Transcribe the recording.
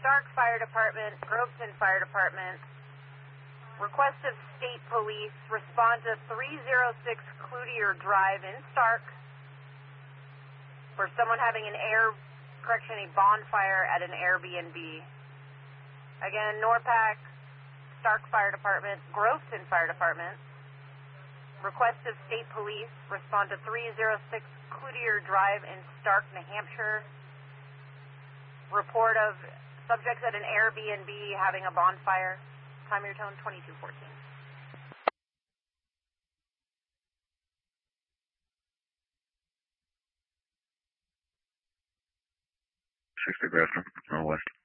Stark Fire Department, Groveton Fire Department. Request of state police, respond to 306 Cloutier Drive in Stark for someone having a bonfire at an Airbnb. Again, NORPAC, Stark Fire Department, Groveton Fire Department. Request of state police, respond to 306 Cloutier Drive in Stark, New Hampshire. Report of subjects at an Airbnb having a bonfire. Time your tone 2214. 60 Grafton, West.